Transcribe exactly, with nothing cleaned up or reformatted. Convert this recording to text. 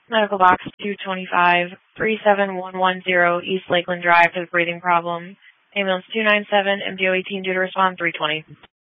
Medical box two twenty-five, three seven one one zero East Lakeland Drive for the breathing problem. Ambulance two nine seven, M D O eighteen due to respond three twenty.